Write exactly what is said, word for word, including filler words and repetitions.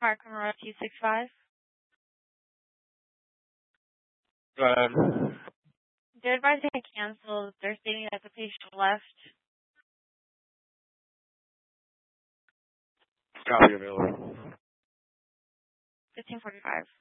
Park Monroe two six five. Go ahead. They're advising I canceled. They're stating that the patient left. Copy available. fifteen forty-five.